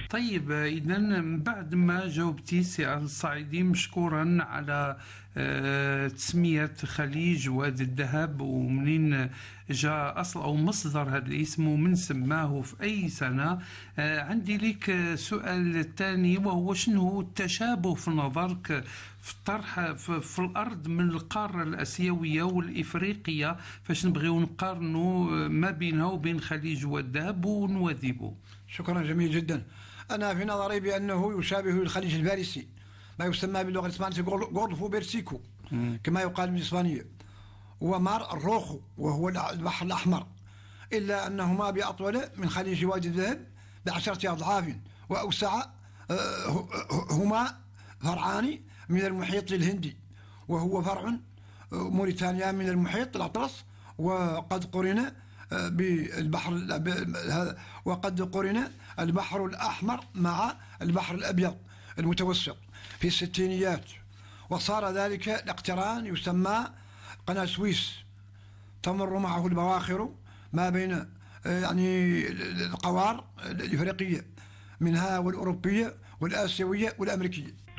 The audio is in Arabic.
طيب، إذا بعد ما جاوبتي سي الصعيدي مشكورا على تسمية خليج وادي الذهب، ومنين جاء أصل أو مصدر هذا الاسم ومن سماه في أي سنة. عندي لك سؤال الثاني، وهو شنو هو التشابه في نظرك في الطرح في الأرض من القارة الآسيوية والإفريقية، فاش نبغيو نقارنوا ما بينها وبين خليج والذهب ونواذبه؟ شكرا، جميل جدا. أنا في نظري بأنه يشابه الخليج الفارسي، ما يسمى باللغة الإسبانية غولفو بيرسيكو كما يقال بالإسبانية، ومار الروخو وهو البحر الأحمر، إلا أنهما بأطول من خليج وادي الذهب ب10 أضعاف وأوسع. هما فرعان من المحيط الهندي، وهو فرع موريتانيا من المحيط الأطلس، وقد قرن بالبحر وقد قرن البحر الأحمر مع البحر الأبيض المتوسط في الستينيات، وصار ذلك الاقتران يسمى قناة سويس، تمر معه البواخر ما بين يعني القوار الإفريقية منها والأوروبية والآسيوية والأمريكية.